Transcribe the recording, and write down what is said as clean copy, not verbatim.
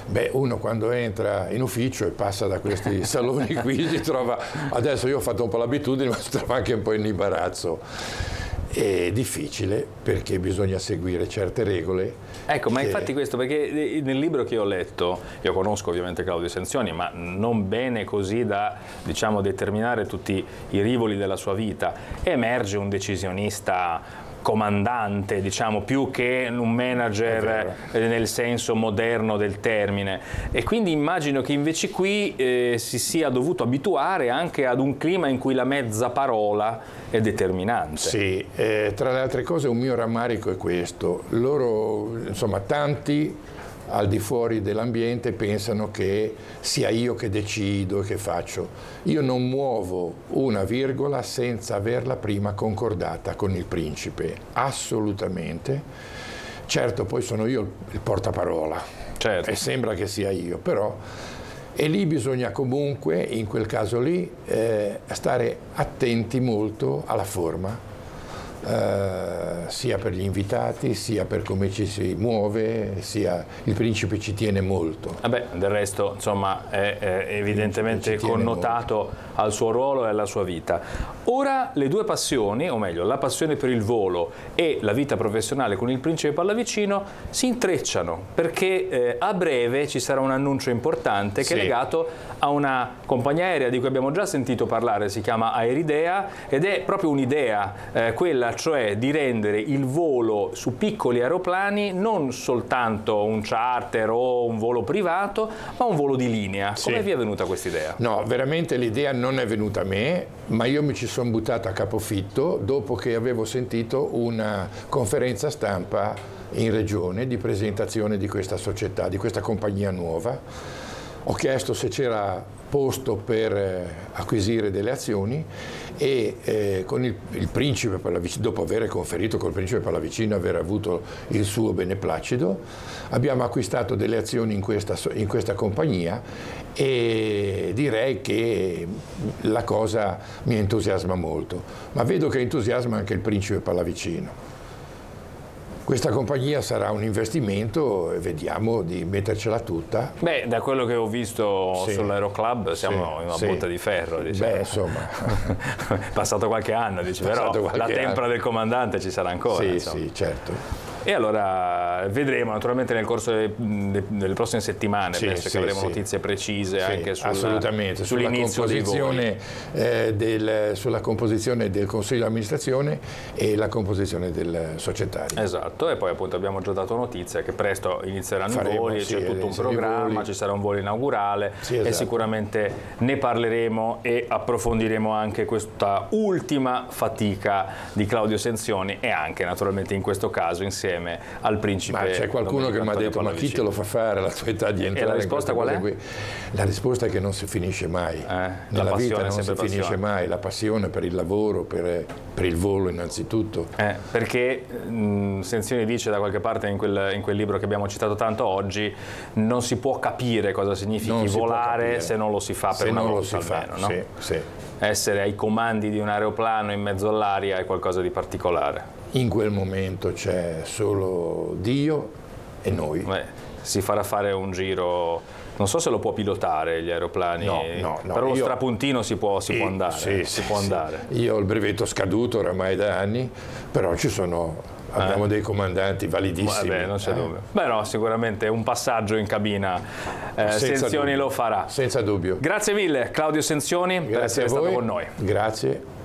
Beh, uno quando entra in ufficio e passa da questi saloni qui si trova, adesso io ho fatto un po' l'abitudine, ma si trova anche un po' in imbarazzo. È difficile perché bisogna seguire certe regole. Ecco, ma infatti questo, perché nel libro che ho letto, io conosco ovviamente Claudio Senzioni, ma non bene così da, diciamo, determinare tutti i rivoli della sua vita, emerge un decisionista comandante, diciamo, più che un manager nel senso moderno del termine, e quindi immagino che invece qui si sia dovuto abituare anche ad un clima in cui la mezza parola è determinante. Sì, tra le altre cose un mio rammarico è questo: loro, insomma, tanti al di fuori dell'ambiente pensano che sia io che decido e che faccio. Io non muovo una virgola senza averla prima concordata con il principe, assolutamente. Certo, poi sono io il portaparola, certo, e sembra che sia io, però e lì bisogna comunque, in quel caso lì, stare attenti molto alla forma, sia per gli invitati, sia per come ci si muove, sia il principe ci tiene molto. Vabbè, del resto, insomma, è evidentemente connotato molto al suo ruolo e alla sua vita. Ora le due passioni, o meglio, la passione per il volo e la vita professionale con il principe Pallavicino si intrecciano, perché a breve ci sarà un annuncio importante che è legato a una compagnia aerea di cui abbiamo già sentito parlare, si chiama Aeridea, ed è proprio un'idea, quella cioè di rendere il volo su piccoli aeroplani non soltanto un charter o un volo privato, ma un volo di linea. Come vi è venuta questa idea? No, veramente l'idea non è venuta a me, ma io mi ci sono buttato a capofitto dopo che avevo sentito una conferenza stampa in regione di presentazione di questa società, di questa compagnia nuova. Ho chiesto se c'era posto per acquisire delle azioni e con il principe Pallavicino, dopo aver conferito col principe Pallavicino, aver avuto il suo beneplacito, abbiamo acquistato delle azioni in questa compagnia, e direi che la cosa mi entusiasma molto, ma vedo che entusiasma anche il principe Pallavicino. Questa compagnia sarà un investimento e vediamo di mettercela tutta. Beh, da quello che ho visto sull'Aeroclub siamo in una botta di ferro, diciamo. Beh, insomma. Passato qualche anno, dici, però la tempra del comandante ci sarà ancora. Sì, certo. E allora vedremo naturalmente nel corso delle prossime settimane, penso che avremo notizie precise anche sull'inizio dei voli. Sulla composizione del consiglio di amministrazione e la composizione del societario. Esatto, e poi appunto abbiamo già dato notizia che presto inizieranno i voli, c'è tutto un programma, ci sarà un volo inaugurale e sicuramente ne parleremo e approfondiremo anche questa ultima fatica di Claudio Senzioni e anche naturalmente in questo caso insieme al principe. Ma c'è qualcuno che mi ha detto: ma chi te lo fa fare alla tua età di entrare? E la risposta qual è? Qui? La risposta è che non si finisce mai. Nella vita non si finisce mai. La passione per il lavoro, per il volo innanzitutto. Perché Senzioni dice da qualche parte in quel libro che abbiamo citato tanto oggi, non si può capire cosa significhi volare se non lo si fa per una volta almeno, no? Sì. Essere ai comandi di un aeroplano in mezzo all'aria è qualcosa di particolare. In quel momento c'è solo Dio e noi. Si farà fare un giro, non so se lo può pilotare gli aeroplani, no, però lo strapuntino si può andare. Andare. Io ho il brevetto scaduto oramai da anni, però abbiamo dei comandanti validissimi. Vabbè, non c'è dubbio. Beh no, sicuramente un passaggio in cabina Senzioni lo farà. Senza dubbio. Grazie mille Claudio Senzioni per essere stato con noi. Grazie.